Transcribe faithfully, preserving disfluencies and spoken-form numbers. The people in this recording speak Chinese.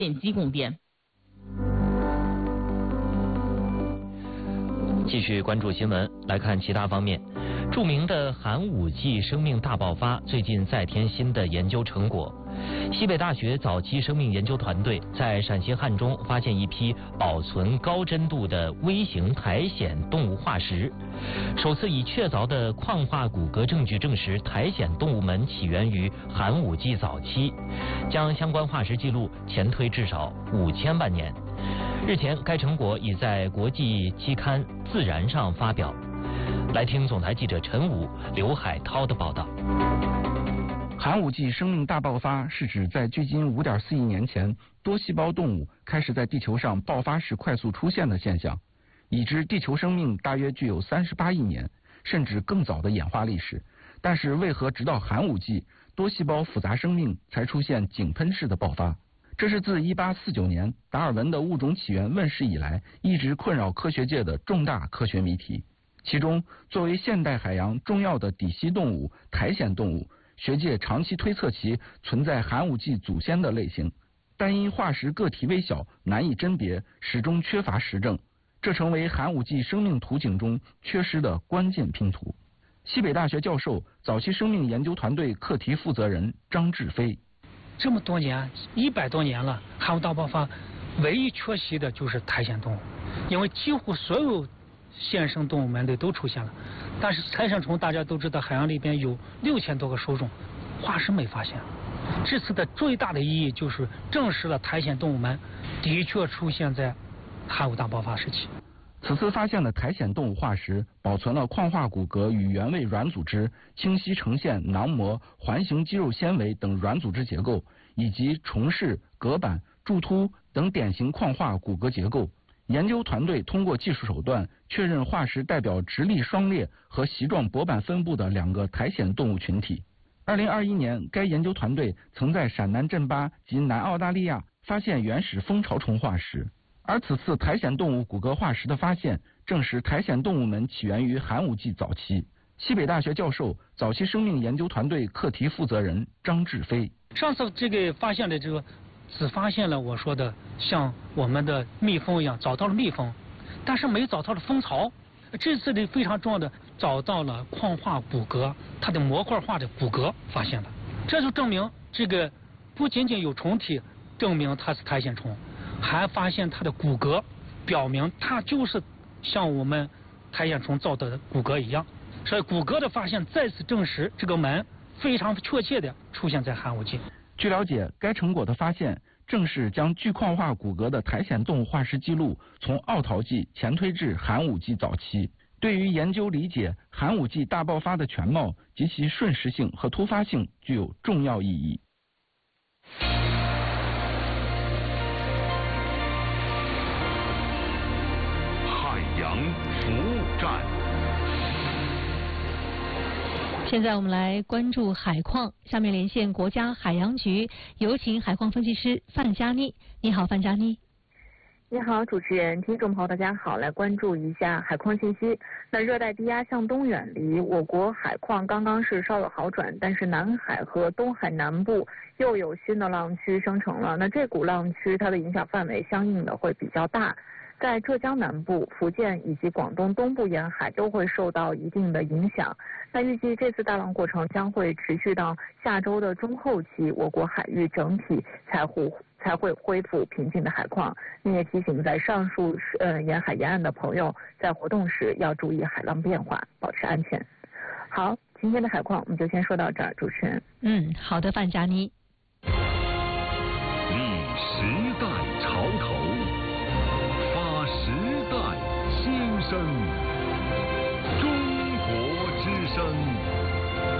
电机供电。 继续关注新闻，来看其他方面。著名的寒武纪生命大爆发最近再添新的研究成果。西北大学早期生命研究团队在陕西汉中发现一批保存高真度的微型苔藓动物化石，首次以确凿的矿化骨骼证据证实苔藓动物们起源于寒武纪早期，将相关化石记录前推至少五千万年。日前，该成果已在国际期刊《自然》上发表。来听总台记者陈武、刘海涛的报道。 寒武纪生命大爆发是指在距今 五点四亿年前，多细胞动物开始在地球上爆发式快速出现的现象。已知地球生命大约具有三十八亿年，甚至更早的演化历史。但是为何直到寒武纪，多细胞复杂生命才出现井喷式的爆发？这是自一八四九年达尔文的物种起源问世以来，一直困扰科学界的重大科学谜题。其中，作为现代海洋重要的底栖动物苔藓动物，学界长期推测其存在寒武纪祖先的类型，但因化石个体微小，难以甄别，始终缺乏实证，这成为寒武纪生命图景中缺失的关键拼图。西北大学教授、早期生命研究团队课题负责人张志飞。 这么多年，一百多年了，寒武大爆发唯一缺席的就是苔藓动物，因为几乎所有现生动物门类都出现了，但是苔藓虫大家都知道，海洋里边有六千多个属种，化石没发现。这次的最大的意义就是证实了苔藓动物们的确出现在寒武大爆发时期。 此次发现的苔藓动物化石保存了矿化骨骼与原位软组织，清晰呈现囊膜、环形肌肉纤维等软组织结构，以及虫室、隔板、柱突等典型矿化骨骼结构。研究团队通过技术手段确认化石代表直立双裂和席状薄板分布的两个苔藓动物群体。二零二一年，该研究团队曾在陕南镇巴及南澳大利亚发现原始蜂巢虫化石。而此次苔藓动物骨骼化石的发现，证实苔藓动物们起源于寒武纪早期。西北大学教授、早期生命研究团队课题负责人张志飞。 上次这个发现的这个，只发现了我说的像我们的蜜蜂一样，找到了蜜蜂，但是没找到了蜂巢。这次的非常重要的，找到了矿化骨骼，它的模块化的骨骼发现了，这就证明这个不仅仅有虫体，证明它是苔藓虫。还发现它的骨骼，表明它就是像我们苔藓虫造的骨骼一样。所以骨骼的发现再次证实这个门非常确切的出现在寒武纪。 据了解，该成果的发现正是将巨矿化骨骼的苔藓动物化石记录从奥陶纪前推至寒武纪早期，对于研究理解寒武纪大爆发的全貌及其瞬时性和突发性具有重要意义。 洋服务站。 现在我们来关注海况，下面连线国家海洋局，有请海况分析师范佳妮。你好，范佳妮。 你好，主持人，听众朋友，大家好，来关注一下海况信息。那热带低压向东远离，我国海况刚刚是稍有好转，但是南海和东海南部又有新的浪区生成了。那这股浪区它的影响范围相应的会比较大。在浙江南部、福建以及广东东部沿海都会受到一定的影响。那预计这次大浪过程将会持续到下周的中后期，我国海域整体才会才会恢复平静的海况。那也提醒在上述呃沿海沿岸的朋友，在活动时要注意海浪变化，保持安全。好，今天的海况我们就先说到这儿，主持人。 嗯，好的，范佳妮。 历史。